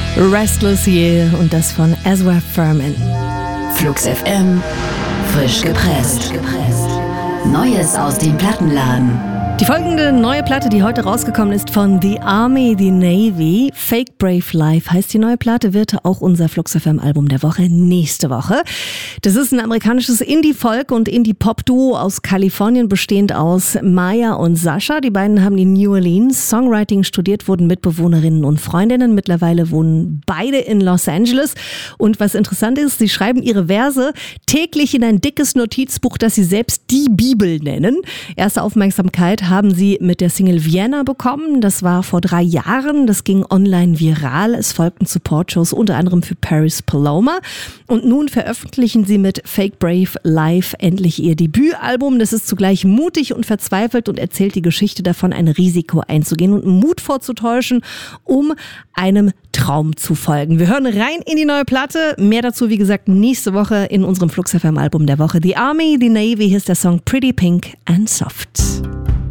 Restless Year und das von Ezra Furman. Flux FM, frisch gepresst. Neues aus dem Plattenladen. Die folgende neue Platte, die heute rausgekommen ist von The Army, The Navy, Fake Brave Life heißt die neue Platte, wird auch unser Flux FM Album der Woche nächste Woche. Das ist ein amerikanisches Indie-Folk- und Indie-Pop-Duo aus Kalifornien, bestehend aus Maya und Sascha. Die beiden haben in New Orleans Songwriting studiert, wurden Mitbewohnerinnen und Freundinnen. Mittlerweile wohnen beide in Los Angeles. Und was interessant ist, sie schreiben ihre Verse täglich in ein dickes Notizbuch, das sie selbst die Bibel nennen. Erste Aufmerksamkeit haben sie mit der Single Vienna bekommen. Das war vor 3 Jahren. Das ging online viral. Es folgten Support-Shows unter anderem für Paris Paloma. Und nun veröffentlichen sie mit Fake Brave Life endlich ihr Debütalbum. Das ist zugleich mutig und verzweifelt und erzählt die Geschichte davon, ein Risiko einzugehen und Mut vorzutäuschen, um einem Traum zu folgen. Wir hören rein in die neue Platte. Mehr dazu, wie gesagt, nächste Woche in unserem Flux FM Album der Woche. The Army, The Navy, hier ist der Song Pretty Pink and Soft.